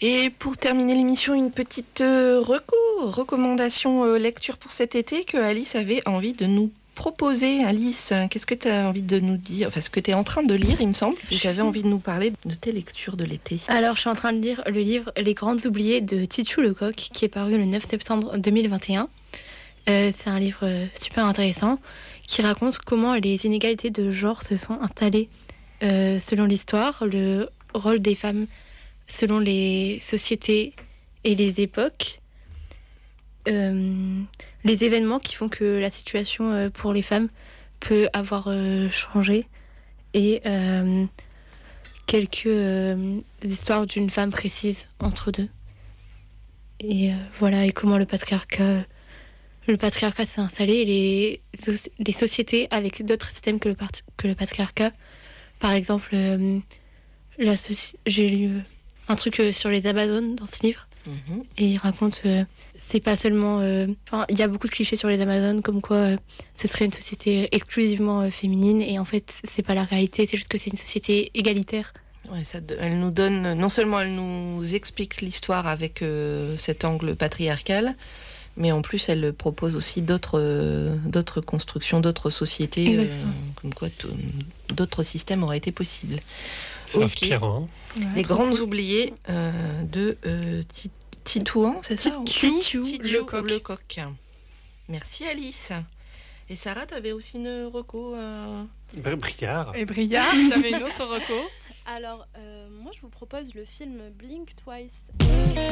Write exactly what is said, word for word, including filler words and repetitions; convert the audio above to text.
Et pour terminer l'émission, une petite euh, reco, recommandation euh, lecture pour cet été que Alice avait envie de nous proposer. Alice, qu'est-ce que tu as envie de nous dire? Enfin, ce que tu es en train de lire, il me semble. Tu avais envie de nous parler de tes lectures de l'été. Alors, je suis en train de lire le livre Les Grandes Oubliées de Titu Lecoq, qui est paru le neuf septembre deux mille vingt et un. Euh, c'est un livre super intéressant qui raconte comment les inégalités de genre se sont installées euh, selon l'histoire, le rôle des femmes selon les sociétés et les époques, euh, les événements qui font que la situation euh, pour les femmes peut avoir euh, changé et euh, quelques euh, histoires d'une femme précise entre deux. Et euh, voilà, et comment le patriarcat, le patriarcat s'est installé et les, les sociétés avec d'autres systèmes que le, part, que le patriarcat. Par exemple, euh, la soci- j'ai lu euh, un truc euh, sur les Amazones dans ce livre. Mmh. Et il raconte, euh, c'est pas seulement... Enfin, euh, il y a beaucoup de clichés sur les Amazones, comme quoi euh, ce serait une société exclusivement euh, féminine. Et en fait, c'est pas la réalité, c'est juste que c'est une société égalitaire. Ouais, ça, elle nous donne, non seulement elle nous explique l'histoire avec euh, cet angle patriarcal, mais en plus elle propose aussi d'autres, euh, d'autres constructions, d'autres sociétés, euh, comme quoi t- d'autres systèmes auraient été possibles. C'est okay. Inspirant. Ouais, les grandes cool. oubliées euh, de euh, Titouan, c'est ça? Titu Lecoq. Lecoq. Merci Alice. Et Sarah, tu avais aussi une reco euh... Briard. Et Briard, j'avais une autre reco. Alors, euh, moi je vous propose le film Blink Twice.